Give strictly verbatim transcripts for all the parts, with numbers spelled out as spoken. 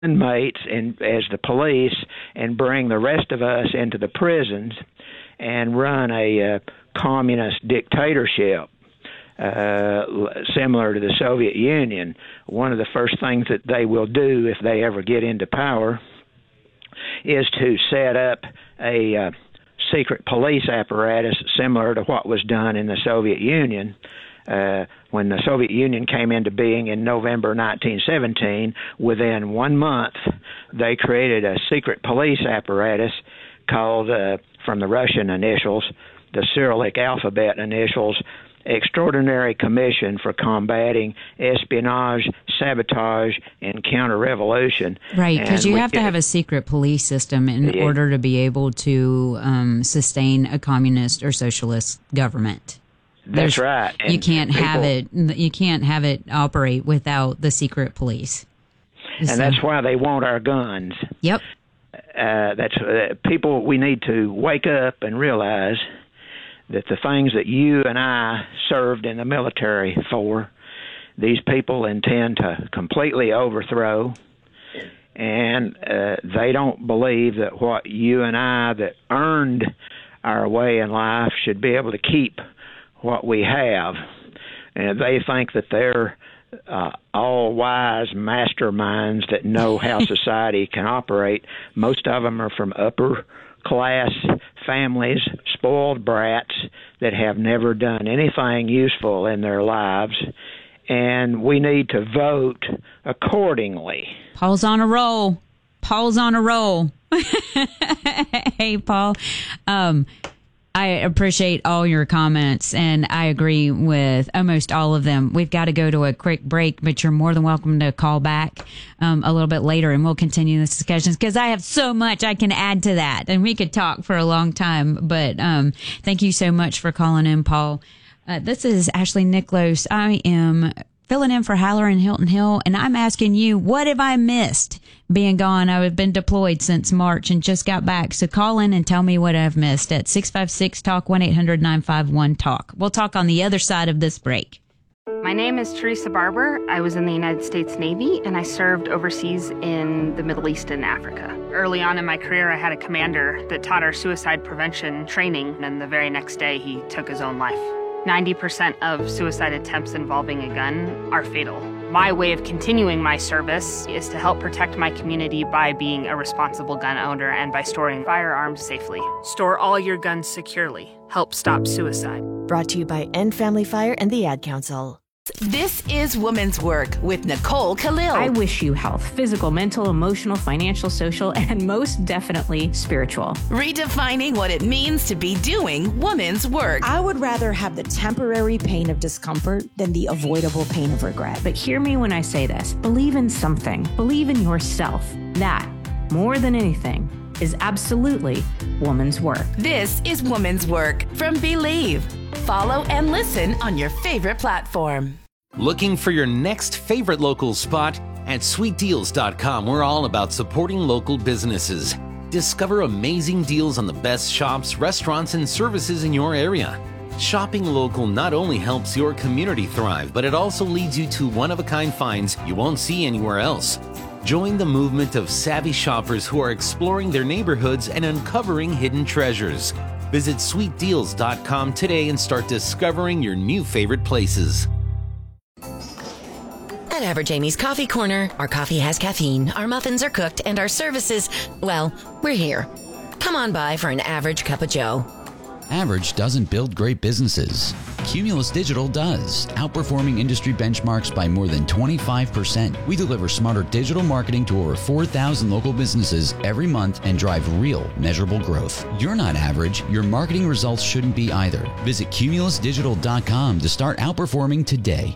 inmates and as the police and bring the rest of us into the prisons and run a uh, communist dictatorship uh, similar to the Soviet Union. One of the first things that they will do if they ever get into power is to set up a uh, secret police apparatus similar to what was done in the Soviet Union. Uh, when the Soviet Union came into being in November nineteen seventeen, within one month, they created a secret police apparatus called, uh, from the Russian initials, the Cyrillic alphabet initials, Extraordinary Commission for Combating Espionage, Sabotage, and Counter-Revolution. Right, because you have to have a secret police system in yeah. order to be able to um, sustain a communist or socialist government. That's There's, right. And you can't people, have it. You can't have it operate without the secret police. And so, that's why they want our guns. Yep. Uh, that's uh, people. We need to wake up and realize that the things that you and I served in the military for, these people intend to completely overthrow. And uh, they don't believe that what you and I that earned our way in life should be able to keep what we have. And they think that they're uh, all-wise masterminds that know how society can operate. Most of them are from upper-class families, spoiled brats that have never done anything useful in their lives, and we need to vote accordingly. Paul's on a roll. Paul's on a roll. Hey, Paul. Um, I appreciate all your comments, and I agree with almost all of them. We've got to go to a quick break, but you're more than welcome to call back um, a little bit later, and we'll continue this discussion because I have so much I can add to that, and we could talk for a long time. But um, thank you so much for calling in, Paul. Uh, this is Ashley Nicholas. I am filling in for Haller in Hilton Hill, and I'm asking you, what have I missed being gone? I've been deployed since March and just got back. So call in and tell me what I've missed at six five six talk, one eight hundred nine five one talk. We'll talk on the other side of this break. My name is Teresa Barber. I was in the United States Navy, and I served overseas in the Middle East and Africa. Early on in my career, I had a commander that taught our suicide prevention training, and the very next day, he took his own life. ninety percent of suicide attempts involving a gun are fatal. My way of continuing my service is to help protect my community by being a responsible gun owner and by storing firearms safely. Store all your guns securely. Help stop suicide. Brought to you by End Family Fire and the Ad Council. This is Woman's Work with Nicole Khalil. I wish you health, physical, mental, emotional, financial, social, and most definitely spiritual. Redefining what it means to be doing woman's work. I would rather have the temporary pain of discomfort than the avoidable pain of regret. But hear me when I say this. Believe in something. Believe in yourself. That, more than anything, is absolutely woman's work. This is Woman's Work from Believe. Follow and listen on your favorite platform. Looking for your next favorite local spot? At sweet deals dot com, we're all about supporting local businesses. Discover amazing deals on the best shops, restaurants, and services in your area. Shopping local not only helps your community thrive, but it also leads you to one-of-a-kind finds you won't see anywhere else. Join the movement of savvy shoppers who are exploring their neighborhoods and uncovering hidden treasures. Visit sweet deals dot com today and start discovering your new favorite places. At Average Amy's Coffee Corner, our coffee has caffeine, our muffins are cooked, and our services, well, we're here. Come on by for an average cup of joe. Average doesn't build great businesses. Cumulus Digital does, outperforming industry benchmarks by more than twenty-five percent. We deliver smarter digital marketing to over four thousand local businesses every month and drive real, measurable growth. You're not average. Your marketing results shouldn't be either. Visit cumulus digital dot com to start outperforming today.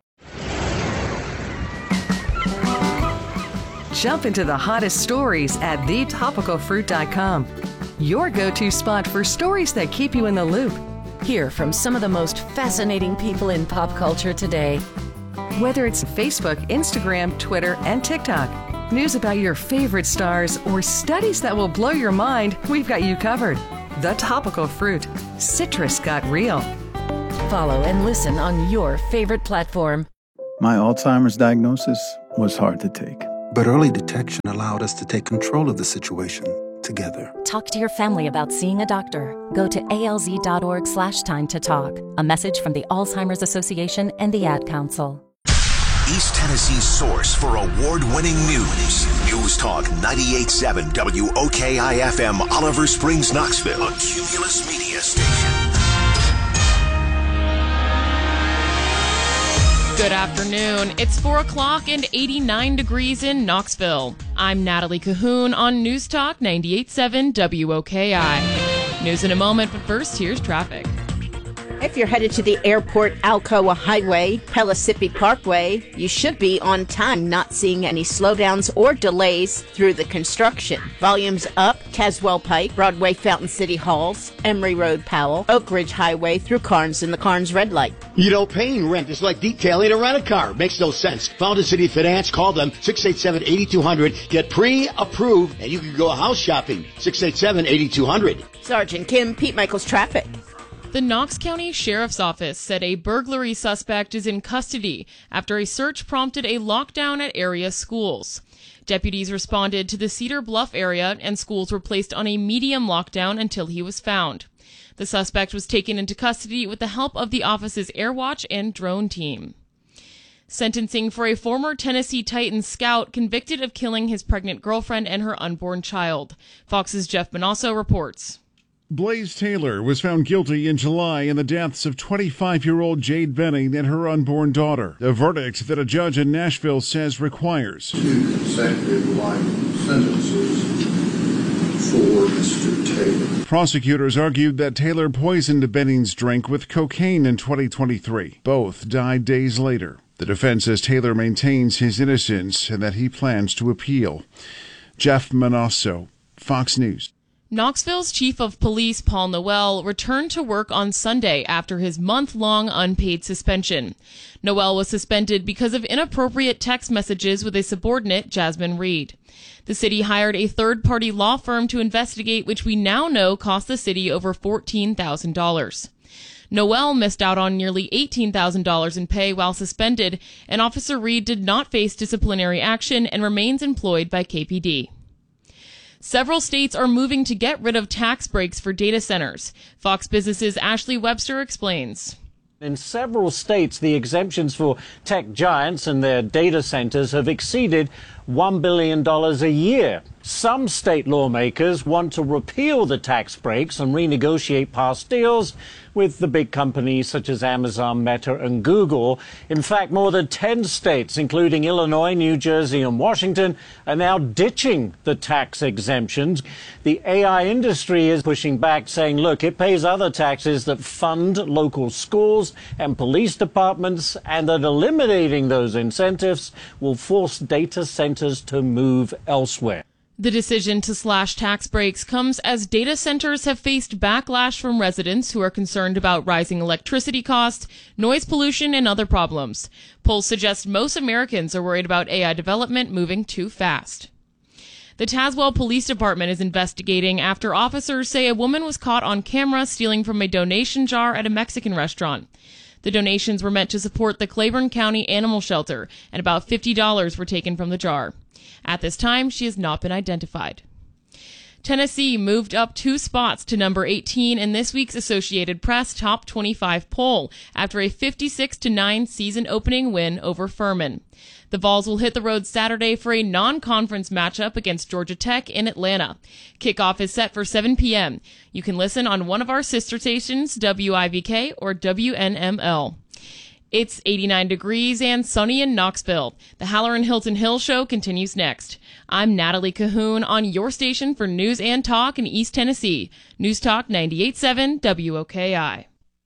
Jump into the hottest stories at the topical fruit dot com. Your go-to spot for stories that keep you in the loop. Hear from some of the most fascinating people in pop culture today. Whether it's Facebook, Instagram, Twitter, and TikTok, news about your favorite stars, or studies that will blow your mind, we've got you covered. The Topical Fruit. Citrus got real. Follow and listen on your favorite platform. My Alzheimer's diagnosis was hard to take. But early detection allowed us to take control of the situation together. Talk to your family about seeing a doctor. Go to alz.org slash time to talk. A message from the Alzheimer's Association and the Ad Council. East Tennessee's source for award-winning news. News Talk ninety-eight point seven W O K I F M, Oliver Springs, Knoxville. A Cumulus Media Station. Good afternoon. It's four o'clock and eighty-nine degrees in Knoxville. I'm Natalie Cahoon on News Talk ninety-eight point seven W O K I. News in a moment, but first, here's traffic. If you're headed to the airport Alcoa Highway, Pellissippi Parkway, you should be on time, not seeing any slowdowns or delays through the construction. Volumes up, Caswell Pike, Broadway Fountain City Halls, Emory Road Powell, Oak Ridge Highway through Carnes and the Carnes Red Light. You know, paying rent is like detailing a rent-a-car. Makes no sense. Fountain City Finance, call them, six eight seven, eight two zero zero. Get pre-approved, and you can go house shopping, six eight seven, eight two zero zero. Sergeant Kim, Pete Michaels Traffic. The Knox County Sheriff's Office said a burglary suspect is in custody after a search prompted a lockdown at area schools. Deputies responded to the Cedar Bluff area, and schools were placed on a medium lockdown until he was found. The suspect was taken into custody with the help of the office's Airwatch and drone team. Sentencing for a former Tennessee Titans scout convicted of killing his pregnant girlfriend and her unborn child. Fox's Jeff Manasso reports. Blaze Taylor was found guilty in July in the deaths of twenty-five-year-old Jade Benning and her unborn daughter, a verdict that a judge in Nashville says requires two consecutive life sentences for Mister Taylor. Prosecutors argued that Taylor poisoned Benning's drink with cocaine in twenty twenty-three. Both died days later. The defense says Taylor maintains his innocence and that he plans to appeal. Jeff Manasso, Fox News. Knoxville's Chief of Police, Paul Noel, returned to work on Sunday after his month-long unpaid suspension. Noel was suspended because of inappropriate text messages with a subordinate, Jasmine Reed. The city hired a third-party law firm to investigate, which we now know cost the city over fourteen thousand dollars. Noel missed out on nearly eighteen thousand dollars in pay while suspended, and Officer Reed did not face disciplinary action and remains employed by K P D. Several states are moving to get rid of tax breaks for data centers. Fox Business's Ashley Webster explains. In several states, the exemptions for tech giants and their data centers have exceeded one billion dollars a year. Some state lawmakers want to repeal the tax breaks and renegotiate past deals with the big companies such as Amazon, Meta, and Google. In fact, more than ten states, including Illinois, New Jersey, and Washington, are now ditching the tax exemptions. The A I industry is pushing back, saying, look, it pays other taxes that fund local schools and police departments, and that eliminating those incentives will force data centers to move elsewhere. The decision to slash tax breaks comes as data centers have faced backlash from residents who are concerned about rising electricity costs, noise pollution, and other problems. Polls suggest most Americans are worried about A I development moving too fast. The Tazewell Police Department is investigating after officers say a woman was caught on camera stealing from a donation jar at a Mexican restaurant. The donations were meant to support the Claiborne County Animal Shelter, and about fifty dollars were taken from the jar. At this time, she has not been identified. Tennessee moved up two spots to number eighteen in this week's Associated Press Top twenty-five poll after a fifty-six to nine season opening win over Furman. The Vols will hit the road Saturday for a non-conference matchup against Georgia Tech in Atlanta. Kickoff is set for seven p.m. You can listen on one of our sister stations, W I V K or W N M L. It's eighty-nine degrees and sunny in Knoxville. The Halloran Hilton Hill Show continues next. I'm Natalie Cahoon on your station for news and talk in East Tennessee. News Talk ninety-eight point seven W O K I.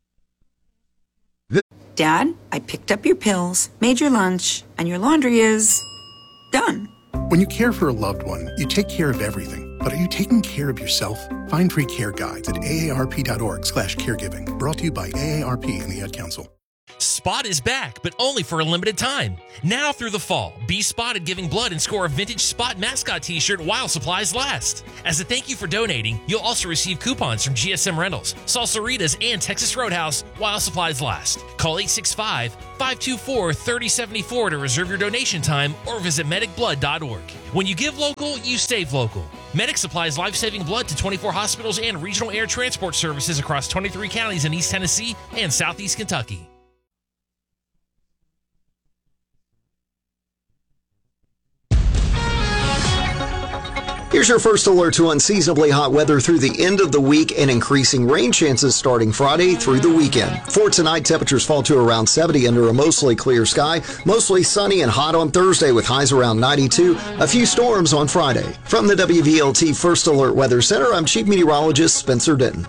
Dad, I picked up your pills, made your lunch, and your laundry is done. When you care for a loved one, you take care of everything. But are you taking care of yourself? Find free care guides at A A R P dot org slash caregiving. Brought to you by A A R P and the Ad Council. Spot is back, but only for a limited time. Now through the fall, be spotted giving blood and score a vintage Spot mascot t-shirt while supplies last. As a thank you for donating, you'll also receive coupons from G S M Rentals, Salsaritas, and Texas Roadhouse while supplies last. Call eight six five, five two four, three oh seven four to reserve your donation time or visit medic blood dot org. When you give local, you save local. Medic supplies life-saving blood to twenty-four hospitals and regional air transport services across twenty-three counties in East Tennessee and Southeast Kentucky. Here's your first alert to unseasonably hot weather through the end of the week and increasing rain chances starting Friday through the weekend. For tonight, temperatures fall to around seventy under a mostly clear sky. Mostly sunny and hot on Thursday with highs around ninety-two. A few storms on Friday. From the W V L T First Alert Weather Center, I'm Chief Meteorologist Spencer Denton.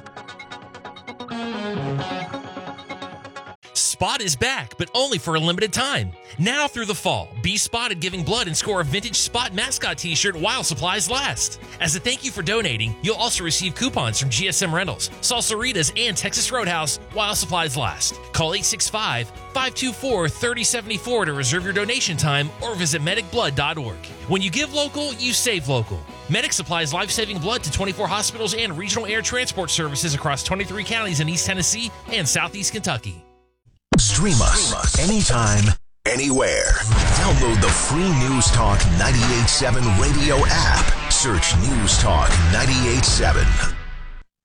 Spot is back, but only for a limited time. Now through the fall, be spotted giving blood and score a vintage Spot mascot t-shirt while supplies last. As a thank you for donating, you'll also receive coupons from G S M Rentals, Salsaritas, and Texas Roadhouse while supplies last. Call eight six five, five two four, three oh seven four to reserve your donation time or visit medic blood dot org. When you give local, you save local. Medic supplies life-saving blood to twenty-four hospitals and regional air transport services across twenty-three counties in East Tennessee and Southeast Kentucky. Stream us anytime, anywhere. Download the free News Talk ninety-eight point seven radio app. Search News Talk ninety-eight point seven.